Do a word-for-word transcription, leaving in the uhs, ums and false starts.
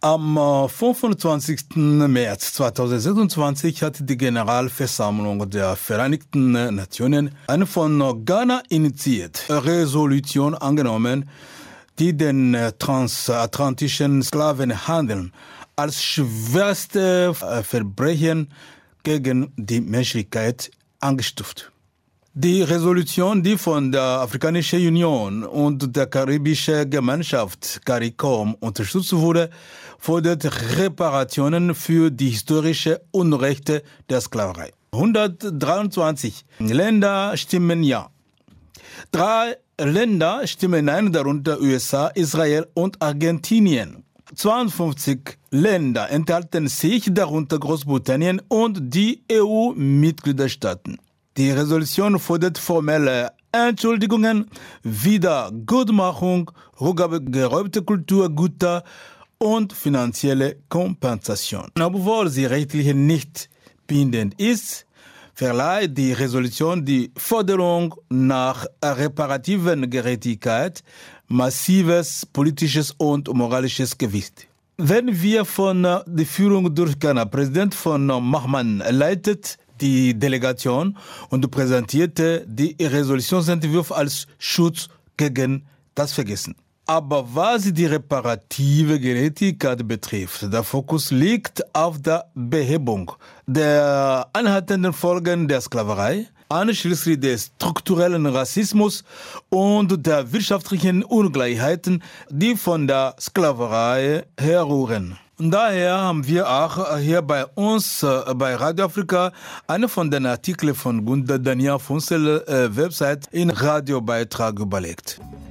Am äh, fünfundzwanzigsten März zweitausendsechsundzwanzig hat die Generalversammlung der Vereinigten Nationen eine von Ghana initiierte Resolution angenommen, die den äh, transatlantischen Sklavenhandel als schwerste äh, Verbrechen gegen die Menschlichkeit eingestuft. Die Resolution, die von der Afrikanischen Union und der Karibischen Gemeinschaft CARICOM unterstützt wurde, fordert Reparationen für die historischen Unrechte der Sklaverei. hundertdreiundzwanzig Länder stimmen ja. Drei Länder stimmen nein, darunter U S A, Israel und Argentinien. zweiundfünfzig Länder enthalten sich, darunter Großbritannien und die E U-Mitgliedstaaten. Die Resolution fordert formelle Entschuldigungen, Wiedergutmachung, Rückgabe geräumter Kulturgüter und finanzielle Kompensation. Obwohl sie rechtlich nicht bindend ist, verleiht die Resolution die Forderung nach reparativen Gerechtigkeit massives politisches und moralisches Gewicht. Wenn wir von der Führung durch Ghana, Präsident von Mahman leitet die Delegation und präsentierte die Resolutionsentwurf als Schutz gegen das Vergessen. Aber was die reparative Gerechtigkeit betrifft, der Fokus liegt auf der Behebung der anhaltenden Folgen der Sklaverei, einschließlich des strukturellen Rassismus und der wirtschaftlichen Ungleichheiten, die von der Sklaverei herrühren. Und daher haben wir auch hier bei uns äh, bei Radio Afrika einen von den Artikeln von Gunda Daniel Funzel äh, Website in Radiobeitrag überlegt.